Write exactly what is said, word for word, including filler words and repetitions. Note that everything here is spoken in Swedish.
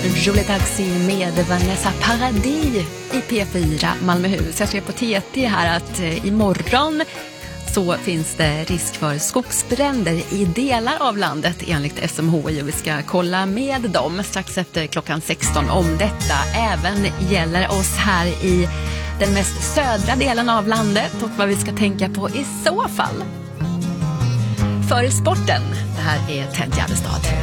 Roulettaxi med Vanessa Paradis i P fyra Malmöhus. Jag skrev på T T här att imorgon så finns det risk för skogsbränder i delar av landet enligt S M H I, och vi ska kolla med dem strax efter klockan sexton om detta även gäller oss här i den mest södra delen av landet och vad vi ska tänka på i så fall. För sporten, det här är Ted Gärdestad.